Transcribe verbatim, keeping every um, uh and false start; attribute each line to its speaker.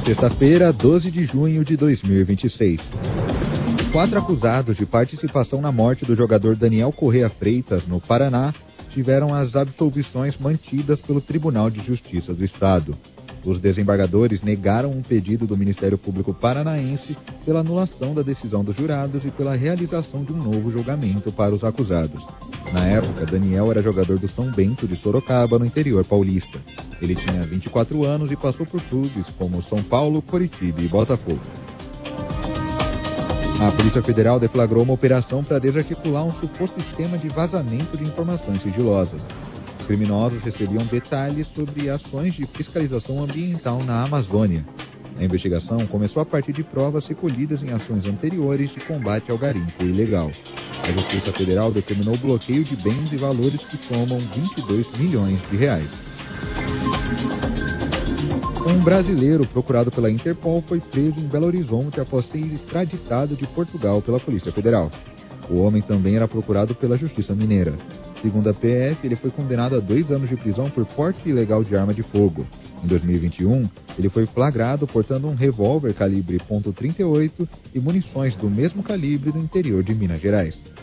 Speaker 1: Sexta-feira, doze de junho de dois mil e vinte e seis. Quatro acusados de participação na morte do jogador Daniel Correa Freitas, no Paraná, tiveram as absolvições mantidas pelo Tribunal de Justiça do Estado. Os desembargadores negaram um pedido do Ministério Público Paranaense pela anulação da decisão dos jurados e pela realização de um novo julgamento para os acusados. Na época, Daniel era jogador do São Bento de Sorocaba, no interior paulista. Ele tinha vinte e quatro anos e passou por clubes como São Paulo, Coritiba e Botafogo. A Polícia Federal deflagrou uma operação para desarticular um suposto esquema de vazamento de informações sigilosas. Os criminosos recebiam detalhes sobre ações de fiscalização ambiental na Amazônia. A investigação começou a partir de provas recolhidas em ações anteriores de combate ao garimpo ilegal. A Justiça Federal determinou o bloqueio de bens e valores que somam vinte e dois milhões de reais. Um brasileiro procurado pela Interpol foi preso em Belo Horizonte após ser extraditado de Portugal pela Polícia Federal. O homem também era procurado pela Justiça Mineira. Segundo a P F, ele foi condenado a dois anos de prisão por porte ilegal de arma de fogo. Em dois mil e vinte e um, ele foi flagrado portando um revólver calibre ponto trinta e oito e munições do mesmo calibre do interior de Minas Gerais.